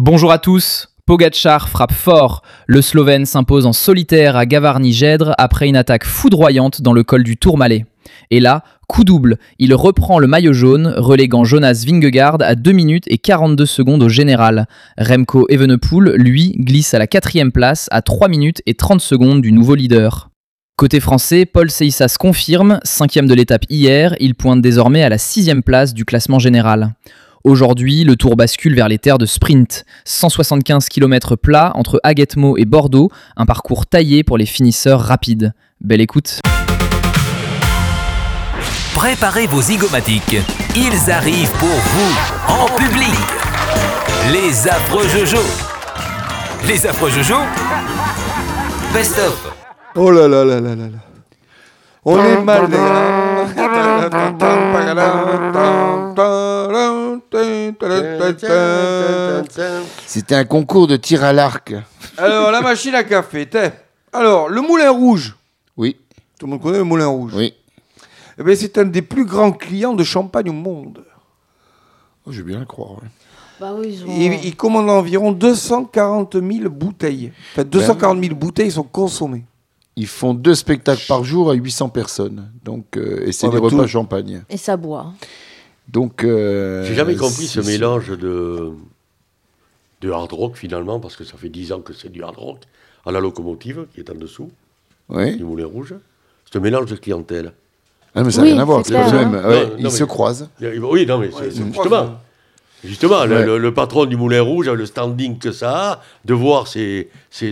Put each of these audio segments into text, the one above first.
Bonjour à tous. Pogačar frappe fort. Le Slovène s'impose en solitaire à Gavarnie-Gèdre après une attaque foudroyante dans le col du Tourmalet. Et là, coup double, il reprend le maillot jaune, reléguant Jonas Vingegaard à 2 minutes et 42 secondes au général. Remco Evenepoel, lui, glisse à la 4e place à 3 minutes et 30 secondes du nouveau leader. Côté français, Paul Seyssas confirme, 5e de l'étape hier, il pointe désormais à la 6e place du classement général. Aujourd'hui, le Tour bascule vers les terres de sprint. 175 km plats entre Aguetmo et Bordeaux, un parcours taillé pour les finisseurs rapides. Belle écoute. Préparez vos zygomatiques. Ils arrivent pour vous, en public. Les affreux Jojo. Les affreux Jojo. Best of. Oh là là là là là là. On est mal. C'était un concours de tir à l'arc. Alors, la machine à café, Alors, le Moulin Rouge. Oui. Tout le monde connaît le Moulin Rouge. Oui. Eh bien, c'est un des plus grands clients de champagne au monde. Oh, je vais bien le croire. Ouais. Bah oui, Il commande environ 240 000 bouteilles. En fait, 240 000 bouteilles sont consommées. Ils font 2 spectacles par jour à 800 personnes. Donc, et c'est des repas champagne. Et ça boit. Donc, j'ai jamais compris ce mélange de hard rock finalement, parce que ça fait 10 ans que c'est du hard rock, à la locomotive qui est en dessous, du Moulin Rouge. C'est un mélange de clientèle. Ah, mais ça n'a rien à voir, c'est clair, pas le même. hein. Ouais, Non, ils mais se croisent. Oui, non, mais c'est justement. Justement, Ouais. le patron du Moulin Rouge, le standing que ça a, de voir les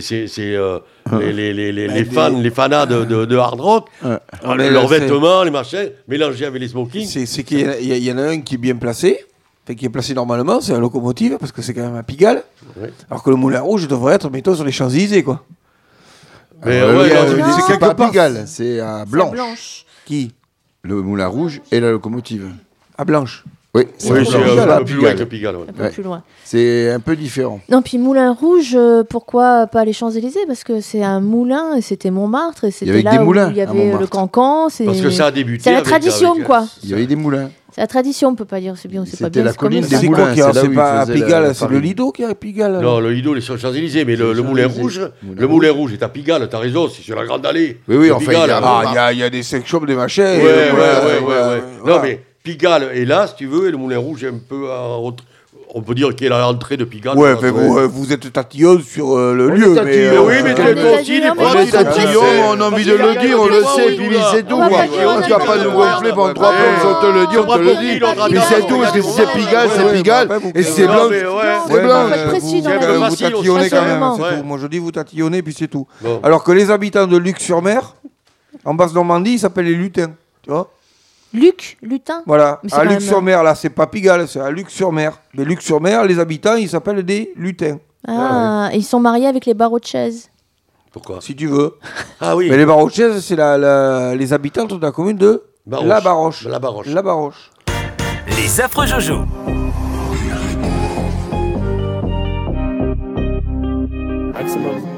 fans, les fanas de hard rock, leurs vêtements, les machins, mélangés avec les smokings. C'est qu'il y en a un qui est bien placé, qui est placé normalement, c'est la locomotive, parce que c'est quand même à Pigalle. Ouais. Alors que le Moulin Rouge devrait être, mettons, sur les Champs-Élysées, quoi. Mais c'est quelque pas à part. Pigalle, c'est à Blanche. Blanche. Qui Le Moulin Rouge et la locomotive. À Blanche. Oui, Oui, c'est un peu plus loin que Pigalle. Ouais. Un peu plus loin. C'est un peu différent. Non, puis Moulin Rouge, pourquoi pas les Champs-Élysées? Parce que c'est un moulin, et c'était Montmartre, et c'était avait là des où moulins il y à avait le Montmartre. cancan. Parce que ça a débuté. C'est la avec- tradition, avec- quoi. Il y avait des moulins. C'est la tradition, on peut pas dire c'est bien ou c'est pas C'était bien. la c'est comme colline ça. des C'est moulins, quoi qui c'est là c'est où pas ils à faisaient Pigalle, la c'est le farine. Lido qui est à Pigalle. Non, le Lido, les Champs-Élysées, mais le Moulin Rouge, le Moulin Rouge est à Pigalle, t'as raison, c'est sur la Grande Allée. Oui, De enfin, Pigalle, Il y a des sex shops, des machins. Ouais. Non, mais Pigalle est là, si tu veux, et le Moulin Rouge est un peu on peut dire qu'il est à l'entrée de Pigalle. Ouais, mais vous êtes tatillon sur le lieu. tatillon, oui, mais On toi est aussi, tatillon, des mais fois, on On est est tu tatillon, on a envie de le dire, on le sait, puis c'est tout. On va Quoi. pas dire On ne va pas nous gonfler pendant 3 plombs, on te le dit, on te le dit. Mais c'est tout, parce que si c'est Pigalle, c'est Pigalle, et si c'est Non, blanc, mais ouais. c'est blanc. Faut être précis dans c'est la un peu Vous facile, on tatillonnez sait quand même, seulement. c'est Ouais. tout. Moi je dis vous tatillonnez, puis c'est tout. Bon. Alors que les habitants de Luc-sur-Mer, en Basse-Normandie, ils s'appellent les lutins. Tu vois? Lutin. Voilà. Mais c'est À quand même- Luc-sur-Mer, là, c'est pas Pigalle, c'est à Luc-sur-Mer. Mais Luc-sur-Mer, les habitants, ils s'appellent des lutins, Ah, et ils sont mariés avec les barreaux de chaise. Pourquoi si tu veux. Ah oui, Mais les Barochaises, c'est les habitantes de la commune de Baroche. La Baroche. La Baroche. La Baroche. Les affreux Jojo. Maximum.